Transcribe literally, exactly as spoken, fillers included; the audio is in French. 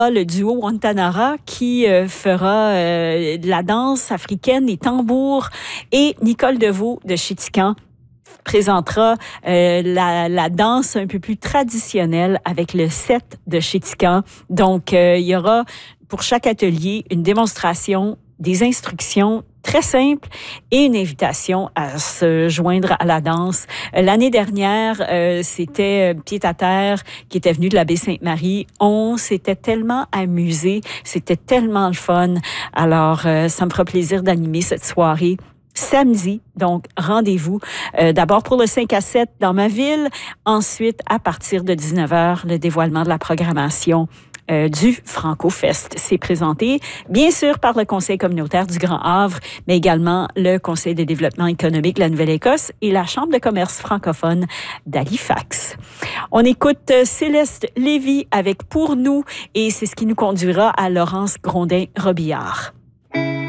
le duo Wantanara qui euh, fera euh, de la danse africaine et tambour, et Nicole Deveau de Chéticamp présentera euh, la, la danse un peu plus traditionnelle avec le set de Chéticamp. Donc, euh, il y aura pour chaque atelier une démonstration, des instructions très simples et une invitation à se joindre à la danse. Euh, l'année dernière, euh, c'était Pied à Terre qui était venu de la baie Sainte-Marie. On s'était tellement amusé, c'était tellement le fun. Alors, euh, ça me fera plaisir d'animer cette soirée samedi. Donc, rendez-vous euh, d'abord pour le cinq à sept dans ma ville. Ensuite, à partir de dix-neuf heures, le dévoilement de la programmation euh, du Franco-Fest. C'est présenté, bien sûr, par le Conseil communautaire du Grand Havre, mais également le Conseil de développement économique de la Nouvelle-Écosse et la Chambre de commerce francophone d'Halifax. On écoute Céleste Lévy avec Pour nous, et c'est ce qui nous conduira à Laurence Grondin-Robillard.